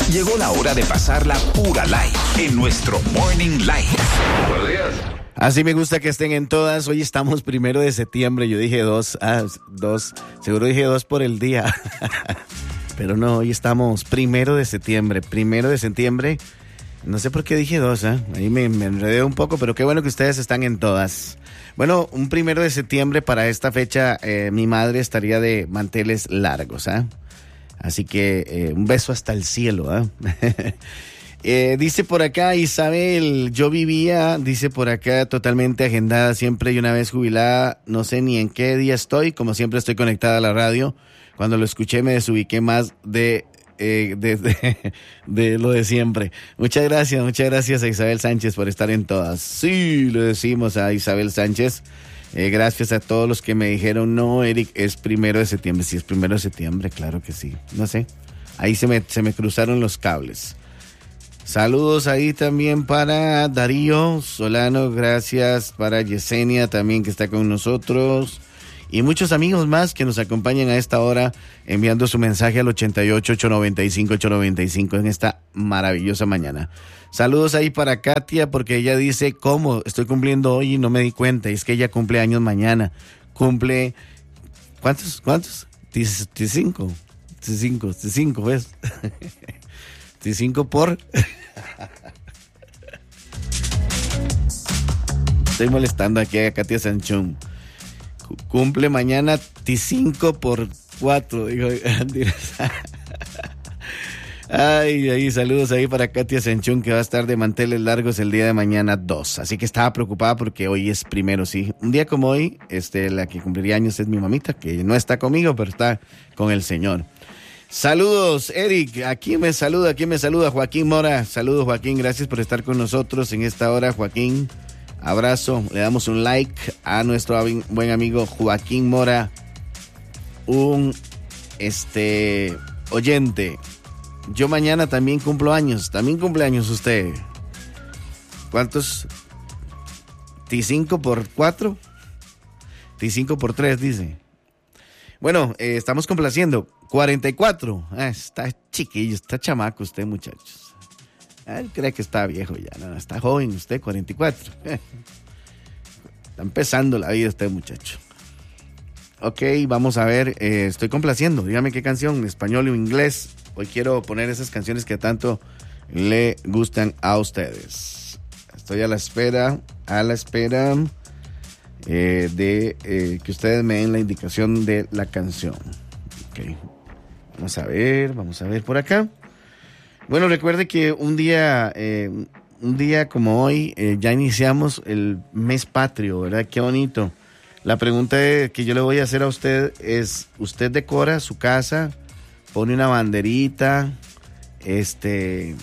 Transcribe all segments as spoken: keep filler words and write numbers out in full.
Llegó la hora de pasarla pura live en nuestro Morning Live. Buenos días. Así me gusta que estén en todas. Hoy estamos primero de septiembre. Yo dije dos, ah, dos. Seguro dije dos por el día. Pero no, hoy estamos primero de septiembre. Primero de septiembre. No sé por qué dije dos, ¿eh? Ahí me, me enredé un poco, pero qué bueno que ustedes están en todas. Bueno, un primero de septiembre para esta fecha, eh, mi madre estaría de manteles largos, ¿ah? ¿eh? Así que eh, un beso hasta el cielo, ¿eh? eh, dice por acá Isabel, yo vivía, dice por acá, totalmente agendada siempre y una vez jubilada, no sé ni en qué día estoy, como siempre estoy conectada a la radio. Cuando lo escuché me desubiqué más de... Eh, de, de, de lo de siempre. Muchas gracias, muchas gracias a Isabel Sánchez por estar en todas. Sí, lo decimos a Isabel Sánchez. Eh, gracias a todos los que me dijeron, no, Eric, es primero de septiembre. Sí, es primero de septiembre, claro que sí. No sé, ahí se me, se me cruzaron los cables. Saludos ahí también para Darío Solano, gracias para Yesenia también que está con nosotros. Y muchos amigos más que nos acompañan a esta hora enviando su mensaje al ochenta y ocho, ochocientos noventa y cinco, ochocientos noventa y cinco en esta maravillosa mañana. Saludos ahí para Katia porque ella dice, ¿cómo? Estoy cumpliendo hoy y no me di cuenta. Y es que ella cumple años mañana. Cumple, ¿cuántos? ¿Cuántos? T5. T5, T5, ¿ves? T5 por... Estoy molestando aquí a Katia Sanchón. Cumple mañana T cinco por cuatro, digo. Ay, ahí saludos ahí para Katia Senchún, que va a estar de manteles largos el día de mañana dos. Así que estaba preocupada porque hoy es primero, sí. Un día como hoy, este, la que cumpliría años es mi mamita, que no está conmigo, pero está con el Señor. Saludos, Eric. Aquí me saluda, aquí me saluda Joaquín Mora. Saludos, Joaquín. Gracias por estar con nosotros en esta hora, Joaquín. Abrazo, le damos un like a nuestro buen amigo Joaquín Mora, un este oyente. Yo mañana también cumplo años, también cumple años usted. ¿Cuántos? T cinco por cuatro, T cinco por tres dice. Bueno, eh, estamos complaciendo. cuarenta y cuatro, ah, está chiquillo, está chamaco usted, muchachos. Él cree que está viejo ya, no, está joven usted, cuarenta y cuatro. Está empezando la vida usted, muchacho. Ok, vamos a ver, eh, estoy complaciendo, dígame qué canción, español o inglés. Hoy quiero poner esas canciones que tanto le gustan a ustedes. Estoy a la espera, a la espera eh, de eh, que ustedes me den la indicación de la canción. Ok, vamos a ver, vamos a ver por acá. Bueno, recuerde que un día, eh, un día como hoy, eh, ya iniciamos el mes patrio, ¿verdad? Qué bonito. La pregunta que yo le voy a hacer a usted es, ¿usted decora su casa? ¿Pone una banderita? Este,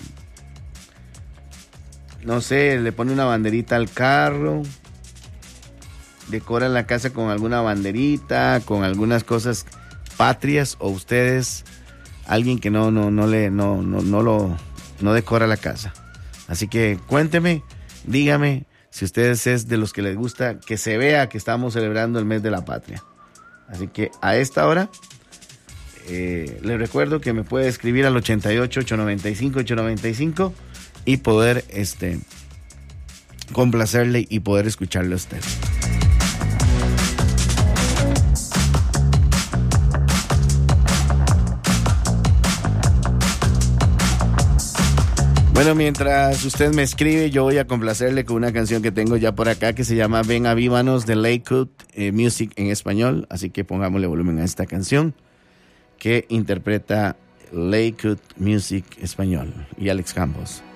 no sé, le pone una banderita al carro. ¿Decora la casa con alguna banderita, con algunas cosas patrias? ¿O ustedes... alguien que no no no le no no no lo no decora la casa? Así que cuénteme, dígame si ustedes es de los que les gusta que se vea que estamos celebrando el mes de la patria. Así que a esta hora eh, les recuerdo que me puede escribir al ochenta y ocho, ochocientos noventa y cinco, ochocientos noventa y cinco y poder este complacerle y poder escucharle a usted. Bueno, mientras usted me escribe, yo voy a complacerle con una canción que tengo ya por acá que se llama Ven Avívanos de Lakewood eh, Music en español. Así que pongámosle volumen a esta canción que interpreta Lakewood Music español y Alex Campos.